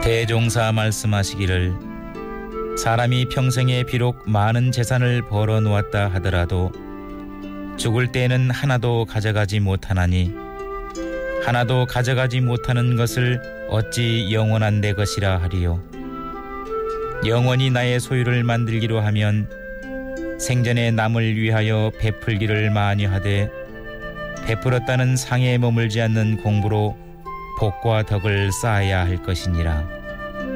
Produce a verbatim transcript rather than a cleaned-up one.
대종사 말씀하시기를 사람이 평생에 비록 많은 재산을 벌어 놓았다 하더라도 죽을 때에는 하나도 가져가지 못하나니 하나도 가져가지 못하는 것을 어찌 영원한 내 것이라 하리요. 영원히 나의 소유를 만들기로 하면 생전에 남을 위하여 베풀기를 많이 하되 베풀었다는 상에 머물지 않는 공부로 복과 덕을 쌓아야 할 것이니라.